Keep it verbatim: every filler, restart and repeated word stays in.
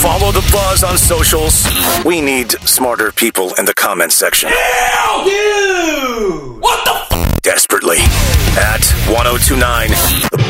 Follow the buzz on socials. We need smarter people in the comments section. Hell you! What the f- Desperately. At ten twenty-nine